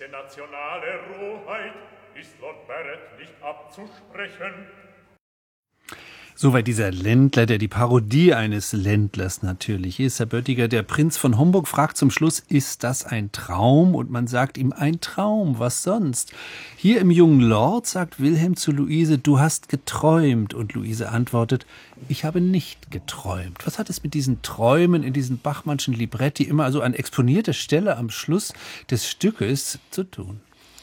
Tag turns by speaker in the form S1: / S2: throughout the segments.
S1: Diese nationale Rohheit ist Lord Barrett nicht abzusprechen.
S2: Soweit dieser Ländler, der die Parodie eines Ländlers natürlich ist. Herr Böttiger, der Prinz von Homburg fragt zum Schluss, ist das ein Traum? Und man sagt ihm, ein Traum, was sonst? Hier im Jungen Lord sagt Wilhelm zu Luise, du hast geträumt. Und Luise antwortet, ich habe nicht geträumt. Was hat es mit diesen Träumen in diesen Bachmannschen Libretti immer so an exponierter Stelle am Schluss des Stückes zu tun?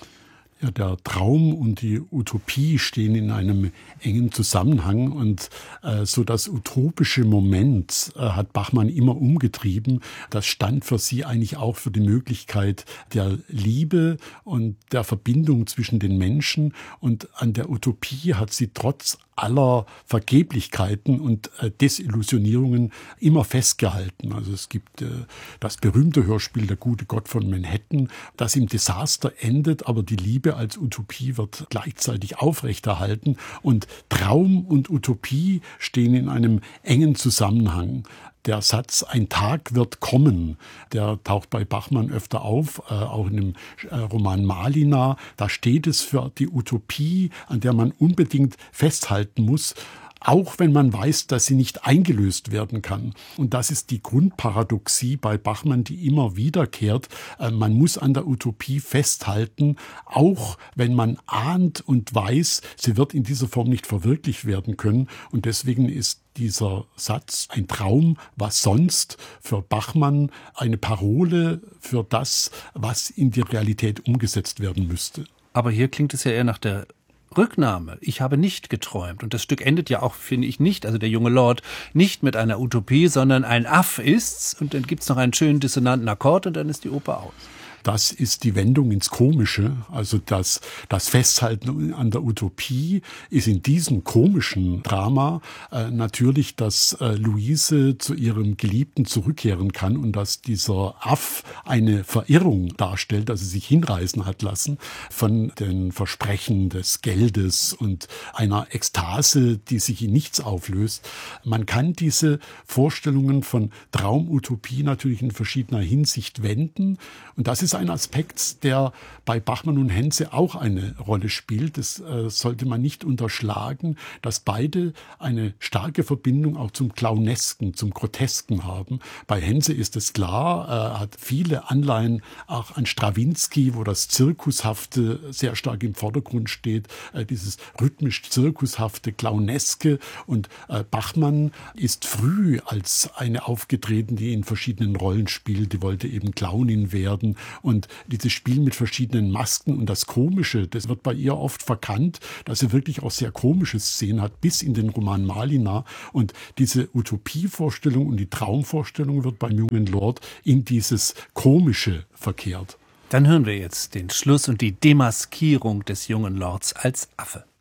S3: Ja, der Traum und die Utopie stehen in einem engen Zusammenhang und so das utopische Moment hat Bachmann immer umgetrieben. Das stand für sie eigentlich auch für die Möglichkeit der Liebe und der Verbindung zwischen den Menschen. Und an der Utopie hat sie trotz aller Vergeblichkeiten und Desillusionierungen immer festgehalten. Also es gibt das berühmte Hörspiel Der gute Gott von Manhattan, das im Desaster endet, aber die Liebe als Utopie wird gleichzeitig aufrechterhalten. Und Traum und Utopie stehen in einem engen Zusammenhang. Der Satz, ein Tag wird kommen, der taucht bei Bachmann öfter auf, auch in dem Roman Malina. Da steht es für die Utopie, an der man unbedingt festhalten muss, auch wenn man weiß, dass sie nicht eingelöst werden kann. Und das ist die Grundparadoxie bei Bachmann, die immer wiederkehrt. Man muss an der Utopie festhalten, auch wenn man ahnt und weiß, sie wird in dieser Form nicht verwirklicht werden können. Und deswegen ist dieser Satz, ein Traum, was sonst, für Bachmann eine Parole für das, was in die Realität umgesetzt werden müsste.
S2: Aber hier klingt es ja eher nach der Rücknahme. Ich habe nicht geträumt. Und das Stück endet ja auch, finde ich, nicht, also der junge Lord, nicht mit einer Utopie, sondern ein Aff ist's. Und dann gibt's noch einen schönen dissonanten Akkord und dann ist die Oper aus.
S3: Das ist die Wendung ins Komische. Also das Festhalten an der Utopie ist in diesem komischen Drama natürlich, dass Luise zu ihrem Geliebten zurückkehren kann und dass dieser Aff eine Verirrung darstellt, also sich hinreißen hat lassen von den Versprechen des Geldes und einer Ekstase, die sich in nichts auflöst. Man kann diese Vorstellungen von Traumutopie natürlich in verschiedener Hinsicht wenden. Und das ist ein Aspekt, der bei Bachmann und Hense auch eine Rolle spielt. Das sollte man nicht unterschlagen, dass beide eine starke Verbindung auch zum Clownesken, zum Grotesken haben. Bei Hense ist es klar, er hat viele Anleihen auch an Strawinsky, wo das Zirkushafte sehr stark im Vordergrund steht, dieses rhythmisch-zirkushafte, Clowneske. Und Bachmann ist früh als eine aufgetreten, die in verschiedenen Rollen spielt. Die wollte eben Clownin werden. Und dieses Spiel mit verschiedenen Masken und das Komische, das wird bei ihr oft verkannt, dass sie wirklich auch sehr komische Szenen hat, bis in den Roman Malina. Und diese Utopievorstellung und die Traumvorstellung wird beim jungen Lord in dieses Komische verkehrt.
S2: Dann hören wir jetzt den Schluss und die Demaskierung des jungen Lords als Affe.